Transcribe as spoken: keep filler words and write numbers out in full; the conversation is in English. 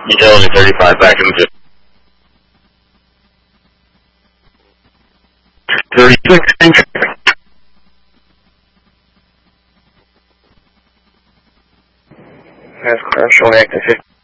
Utility thirty-five, back in the thirty-six, in traffic. That's car showing active fifty.